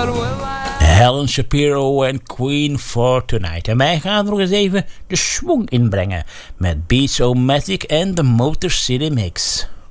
Helen Shapiro en Queen for Tonight. En wij gaan er nog eens even de swing inbrengen met Beats-O-Matic en de Motor City Mix.